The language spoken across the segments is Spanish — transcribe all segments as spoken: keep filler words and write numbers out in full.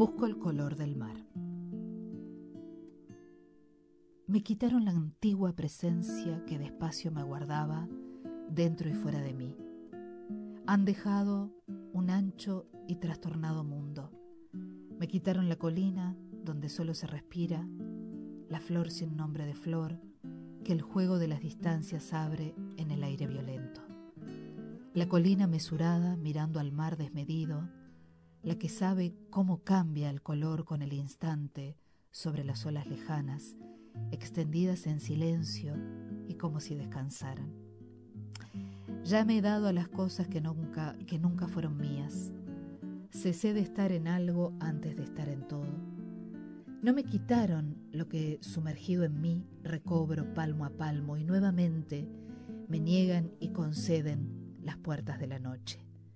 Busco el color del mar. Me quitaron la antigua presencia que despacio me aguardaba dentro y fuera de mí. Han dejado un ancho y trastornado mundo. Me quitaron la colina donde solo se respira, la flor sin nombre de flor, que el juego de las distancias abre en el aire violento. La colina mesurada mirando al mar desmedido, la que sabe cómo cambia el color con el instante sobre las olas lejanas, extendidas en silencio y como si descansaran. Ya me he dado a las cosas que nunca, que nunca fueron mías. Cesé de estar en algo antes de estar en todo. No me quitaron lo que, sumergido en mí, recobro palmo a palmo y nuevamente me niegan y conceden las puertas de la noche.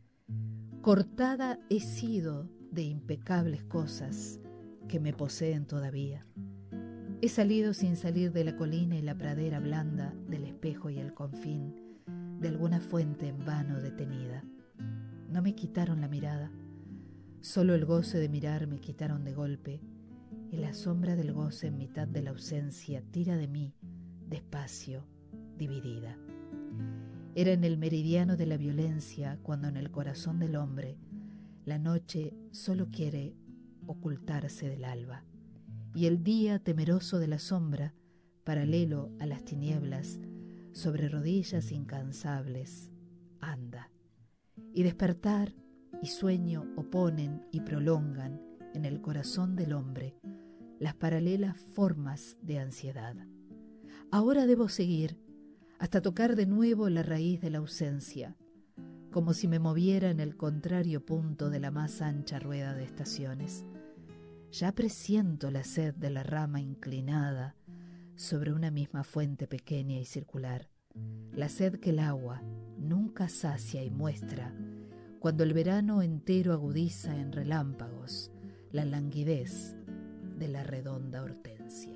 Cortada he sido de impecables cosas que me poseen todavía. He salido sin salir de la colina y la pradera blanda del espejo y el confín de alguna fuente en vano detenida. No me quitaron la mirada, solo el goce de mirar me quitaron de golpe, y la sombra del goce en mitad de la ausencia tira de mí, despacio, dividida. Era en el meridiano de la violencia cuando en el corazón del hombre la noche solo quiere ocultarse del alba, y el día temeroso de la sombra, paralelo a las tinieblas, sobre rodillas incansables, anda. Y despertar y sueño oponen y prolongan en el corazón del hombre las paralelas formas de ansiedad. Ahora debo seguir hasta tocar de nuevo la raíz de la ausencia, como si me moviera en el contrario punto de la más ancha rueda de estaciones. Ya presiento la sed de la rama inclinada sobre una misma fuente pequeña y circular, la sed que el agua nunca sacia y muestra cuando el verano entero agudiza en relámpagos la languidez de la redonda hortensia.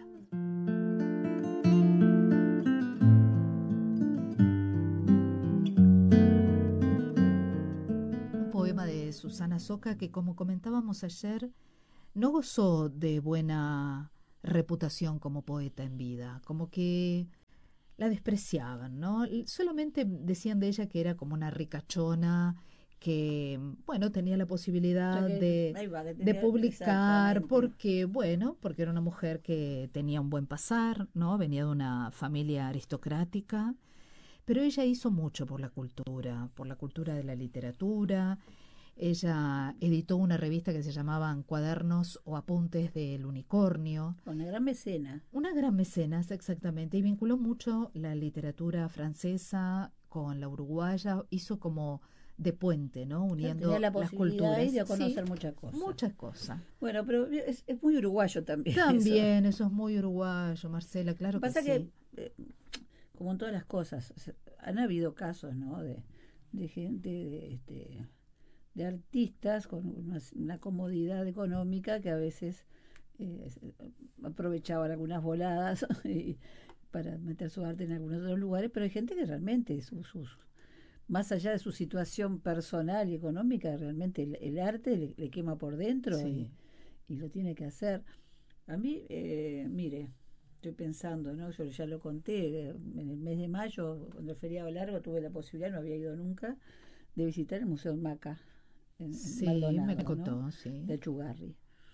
Un poema de Susana Soca que, como comentábamos ayer, no gozó de buena reputación como poeta en vida, como que la despreciaban, ¿no? Solamente decían de ella que era como una ricachona, que, bueno, tenía la posibilidad O sea que, de, va, que de publicar, exactamente. porque, bueno, porque era una mujer que tenía un buen pasar, ¿no? Venía de una familia aristocrática, pero ella hizo mucho por la cultura, por la cultura de la literatura. Ella editó una revista que se llamaban Cuadernos o Apuntes del Unicornio. Una gran mecena. Una gran mecenas, exactamente, y vinculó mucho la literatura francesa con la uruguaya, hizo como de puente, ¿no? Uniendo Tenía la las posibilidad culturas. de conocer Sí, muchas cosas. muchas cosas. Bueno, pero es, es muy uruguayo también. También, eso, eso es muy uruguayo, Marcela, claro que Pasa sí. que, eh, como en todas las cosas, o sea, han habido casos, ¿no? De, de gente, de, este, de artistas con una, una comodidad económica que a veces eh, aprovechaban algunas voladas y, para meter su arte en algunos otros lugares, pero hay gente que realmente sus, sus más allá de su situación personal y económica, realmente el, el arte le, le quema por dentro Sí. y, y lo tiene que hacer. A mí, eh, mire, estoy pensando, ¿no? Yo ya lo conté, en el mes de mayo, cuando el feriado largo, tuve la posibilidad, no había ido nunca, de visitar el Museo Maca, en, en Sí, me Maldonado, ¿no? contó, sí. De Achugarri.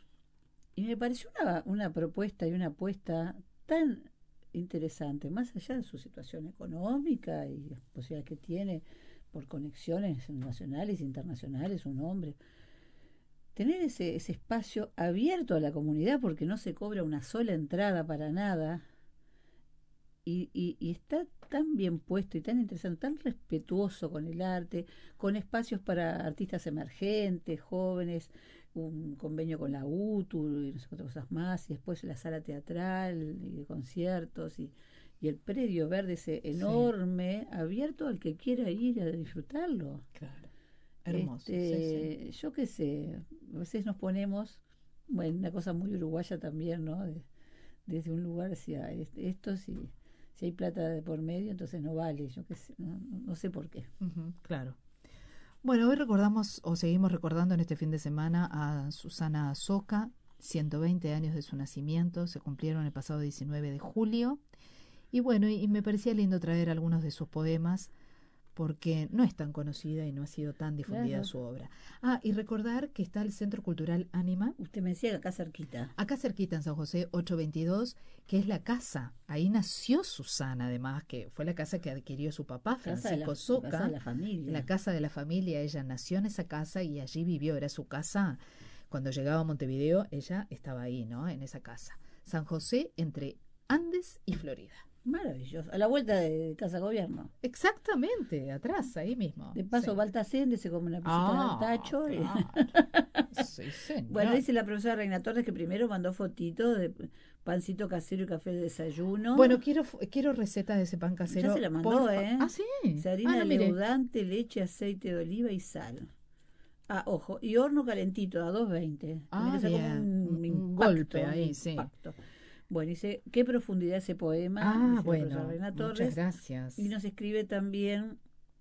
Y me pareció una, una propuesta y una apuesta tan interesante, más allá de su situación económica y las posibilidades que tiene por conexiones nacionales e internacionales, un hombre. Tener ese, ese espacio abierto a la comunidad porque no se cobra una sola entrada para nada y, y, y está tan bien puesto y tan interesante, tan respetuoso con el arte, con espacios para artistas emergentes, jóvenes, un convenio con la U T U y no sé qué otras cosas más, y después la sala teatral y de conciertos y, y el predio verde ese enorme, sí, abierto al que quiera ir a disfrutarlo. Claro. Hermoso, Este, sí, sí. Yo qué sé, a veces nos ponemos, bueno, una cosa muy uruguaya también, ¿no? De, desde un lugar hacia esto, si, si hay plata de por medio, entonces no vale, yo qué sé, no, no sé por qué. Uh-huh, claro. Bueno, hoy recordamos o seguimos recordando en este fin de semana a Susana Soca, ciento veinte años de su nacimiento, se cumplieron el pasado diecinueve de julio. Y bueno, y, y me parecía lindo traer algunos de sus poemas porque no es tan conocida y no ha sido tan difundida Claro. su obra. Ah, y recordar que está el Centro Cultural Ánima, Usted me decía que acá cerquita. acá cerquita en San José ochocientos veintidós, que es la casa. Ahí nació Susana, además, que fue la casa que adquirió su papá, Casa de la, Francisco Soca. casa de la familia. La casa de la familia, ella nació en esa casa y allí vivió, era su casa. Cuando llegaba a Montevideo, ella estaba ahí, ¿no? En esa casa. San José entre Andes y Florida. Maravilloso. A la vuelta de Casa Gobierno. Exactamente, atrás, ahí mismo. De paso, sí. Baltasende se come una pisita Ah, al tacho. y- claro. Sí, señor. Bueno, dice la profesora Reina Torres que primero mandó fotitos de pancito casero y café de desayuno. Bueno, quiero quiero receta de ese pan casero. Ya se la mandó, porfa. ¿eh? Ah, sí. Se harina Ah, no, mire. leudante, leche, aceite de oliva y sal. Ah, ojo, y horno calentito a doscientos veinte. Ah, Tiene que ser como bien. un, Un- un impacto, golpe un ahí, sí. impacto. Bueno, dice, qué profundidad ese poema, Ah, dice la bueno. profesora Reina Muchas Torres. gracias. Y nos escribe también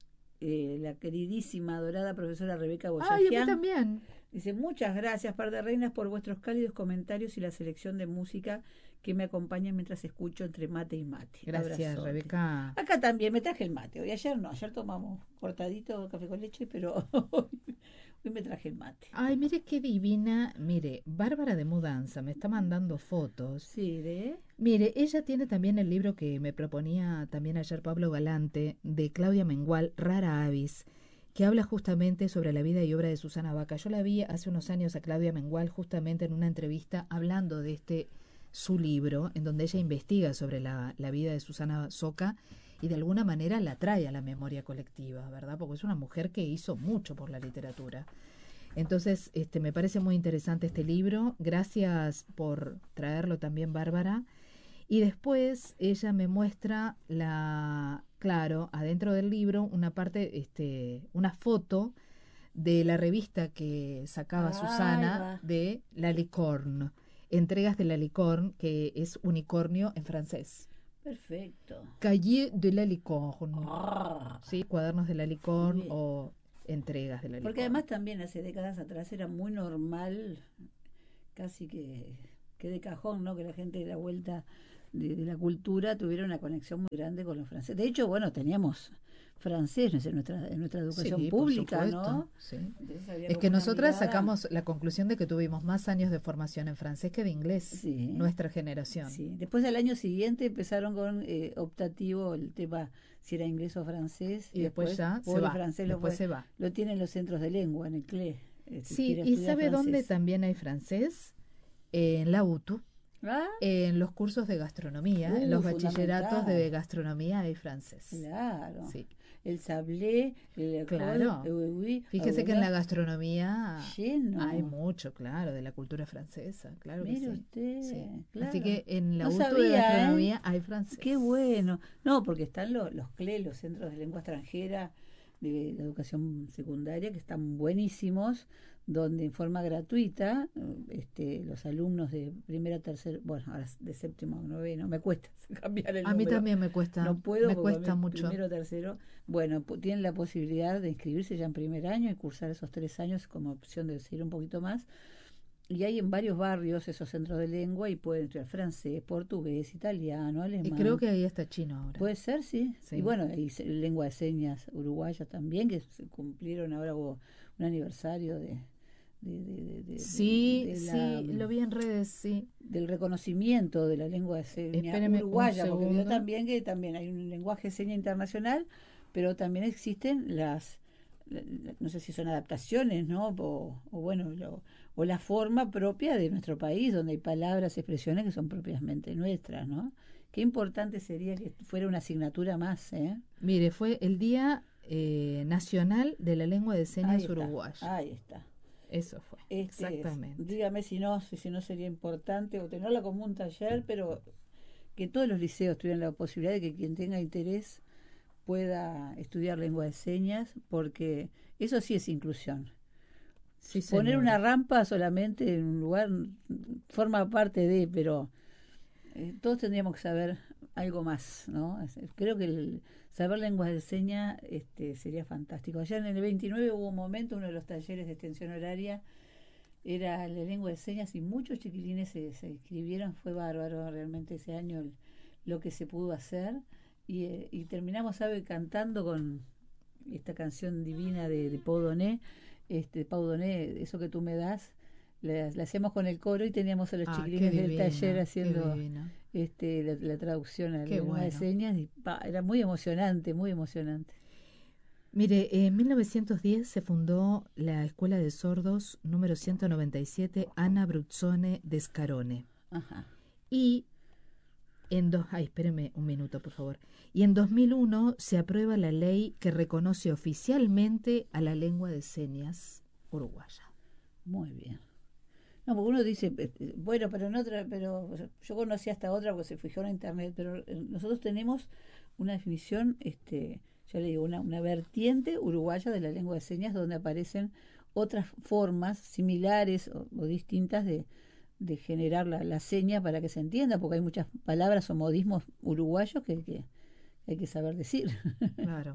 eh, la queridísima, adorada profesora Rebeca Ay, a mí Boyajian. también. Dice, muchas gracias, par de reinas, por vuestros cálidos comentarios y la selección de música que me acompaña mientras escucho entre mate y mate. Gracias, Abrazote. Rebeca. Acá también me traje el mate. Hoy ayer no, ayer tomamos cortadito café con leche, pero hoy, hoy me traje el mate. Ay, mire qué divina. Mire, Bárbara de Mudanza me está mandando fotos. Sí, de... Mire, ella tiene también el libro que me proponía también ayer Pablo Galante, de Claudia Mengual, Rara Avis, que habla justamente sobre la vida y obra de Susana Baca. Yo la vi hace unos años a Claudia Mengual justamente en una entrevista hablando de este su libro, en donde ella investiga sobre la, la vida de Susana Soca y de alguna manera la trae a la memoria colectiva, ¿verdad? Porque es una mujer que hizo mucho por la literatura. Entonces, este, me parece muy interesante este libro. Gracias por traerlo también, Bárbara. Y después ella me muestra la, claro, adentro del libro, una parte, este, una foto de la revista que sacaba Ahí Susana va. de La Licorne, entregas de La Licorne, que es unicornio en francés. Perfecto. Cahiers de la Licorne, Ah, ¿sí? Cuadernos de la muy Licorne bien. o entregas de la Licorne. Porque además también hace décadas atrás era muy normal, casi que, que de cajón, ¿no? Que la gente de la vuelta de, de la cultura tuviera una conexión muy grande con los franceses. De hecho, bueno, teníamos francés en nuestra, en nuestra educación Sí, por pública, supuesto, ¿no? sí. Entonces había Es como que una nosotras mirada- sacamos la conclusión de que tuvimos más años de formación en francés que de inglés, Sí. nuestra generación. Sí. Después al año siguiente empezaron con eh, optativo el tema si era inglés o francés. Y después ya se pobre va, francés lo, después fue- se va. lo tienen los centros de lengua en el C L E. eh, si Sí, quiere y estudiar ¿sabe dónde francés. también hay francés? En la U T U, Ah, en los cursos de gastronomía, en Uh, los bachilleratos fundamental. de gastronomía hay francés. claro. Sí, El sablé, el Claro. alcohol, el oui, oui, fíjese que en la ahora, gastronomía lleno. hay mucho, claro, de la cultura francesa, claro que Mire sí. usted, Sí. claro. Así que en la No U T U de sabía, ¿eh? gastronomía hay francés. Qué bueno. No, porque están los, los C L E, los Centros de Lengua Extranjera de la Educación Secundaria, que están buenísimos, donde en forma gratuita eh, este, los alumnos de primera, tercera, bueno, ahora de séptimo a noveno, me cuesta cambiar el A mí número. también me cuesta, No puedo me porque cuesta a mí mucho. primero, tercero. Bueno, pu- tienen la posibilidad de inscribirse ya en primer año y cursar esos tres años como opción de seguir un poquito más. Y hay en varios barrios esos centros de lengua y pueden estudiar francés, portugués, italiano, alemán. Y creo que ahí está chino ahora. Puede ser, sí. Sí. Y bueno, hay se- lengua de señas uruguaya también, que se cumplieron ahora, hubo un aniversario de, de, de- de- de- Sí, de sí, la- lo vi en redes, sí. del reconocimiento de la lengua de señas Espéreme un uruguaya, porque vio segundo. también que también hay un lenguaje de señas internacional, pero también existen las, la- la- no sé si son adaptaciones, ¿no? O, o bueno, lo- o la forma propia de nuestro país, donde hay palabras, expresiones que son propiamente nuestras, ¿no? Qué importante sería que fuera una asignatura más, ¿eh? Mire, fue el Día eh, Nacional de la Lengua de Ahí Señas está, Uruguaya. ahí está. Eso fue, Este es- exactamente. dígame si no, si, si no sería importante o tenerla como un taller, pero que todos los liceos tuvieran la posibilidad de que quien tenga interés pueda estudiar lengua de señas, porque eso sí es inclusión. Sí, Poner señora. una rampa solamente en un lugar mm, forma parte de, pero eh, todos tendríamos que saber algo más, ¿no? Creo que el saber lenguas de señas este, sería fantástico. Allá en el veintinueve hubo un momento, uno de los talleres de extensión horaria era la lengua de señas y muchos chiquilines se, se inscribieron, fue bárbaro realmente ese año el, lo que se pudo hacer y, eh, y terminamos, ¿sabe?, cantando con esta canción divina de, de Pau Donné, este, Pau Donné, Eso que tú me das, la, la hacíamos con el coro y teníamos a los Ah, chiquilines qué del divino, taller qué haciendo divino. este, la, la traducción a la Qué lengua de bueno. señas y pa, era muy emocionante, muy emocionante. Mire, en mil novecientos diez se fundó la Escuela de Sordos número ciento noventa y siete Ana Bruzzone de Scarone. Ajá. Y en dos, ay, espéreme un minuto, por favor. Y en dos mil uno se aprueba la ley que reconoce oficialmente a la lengua de señas uruguaya. Muy bien. No, porque uno dice, eh, bueno, pero en otra, pero yo conocí hasta otra porque se fijó en internet, pero eh, nosotros tenemos una definición, este, ya le digo, una, una vertiente uruguaya de la lengua de señas donde aparecen otras formas similares o, o distintas de, de generar la, la seña para que se entienda, porque hay muchas palabras o modismos uruguayos que, que hay que saber decir. Claro.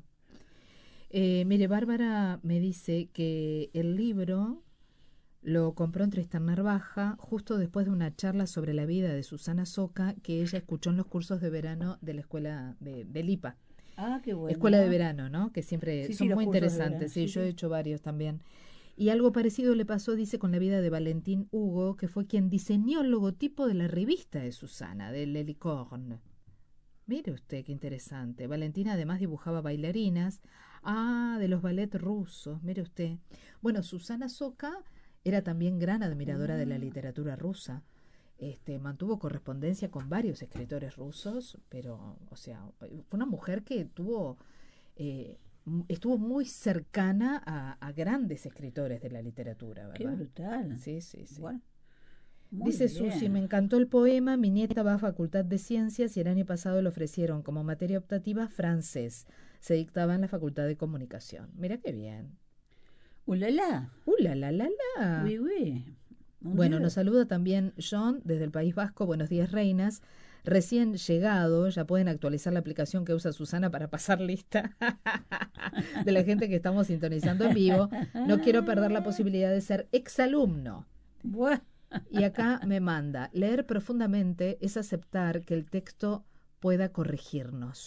Eh, mire, Bárbara me dice que el libro lo compró en Tristan Narvaja justo después de una charla sobre la vida de Susana Soca que ella escuchó en los cursos de verano de la escuela de, del I P A. Ah, qué bueno. Escuela de verano, ¿no? Que siempre Sí, son sí, muy los cursos de interesantes. verano, Sí, sí, yo he sí. hecho varios también. Y algo parecido le pasó, dice, con la vida de Valentín Hugo, que fue quien diseñó el logotipo de la revista de Susana, del Helicorn. Mire usted qué interesante. Valentina además dibujaba bailarinas. Ah, de los ballet rusos, mire usted. Bueno, Susana Soca era también gran admiradora de la Ah. literatura rusa. Este, mantuvo correspondencia con varios escritores rusos, pero, o sea, fue una mujer que tuvo, eh, m- estuvo muy cercana a, a grandes escritores de la literatura, Qué ¿verdad? brutal. Sí, sí, sí. Bueno, muy Dice Susi, me bien. encantó el poema, mi nieta va a Facultad de Ciencias y el año pasado le ofrecieron como materia optativa francés. Se dictaba en la Facultad de Comunicación. Mira qué bien. ¡Ulala! ¡Uh, la, la, la, la! Oui, oui. Mon Bueno, Dieu. nos saluda también John desde el País Vasco. Buenos días, reinas. Recién llegado, ya pueden actualizar la aplicación que usa Susana para pasar lista de la gente que estamos sintonizando en vivo. No quiero perder la posibilidad de ser exalumno. Bueno. Y acá me manda, leer profundamente es aceptar que el texto pueda corregirnos.